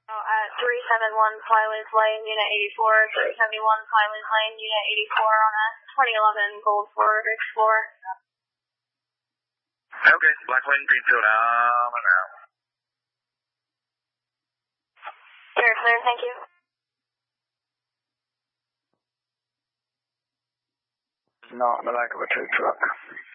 At 371 Flyways Lane, Unit 84, 371 Flyways Lane, Unit 84 on a 2011 Gold Ford Explorer. Okay, Blackwing, Greenfield, out and out. Very clear, thank you. Not in the back of a tow truck.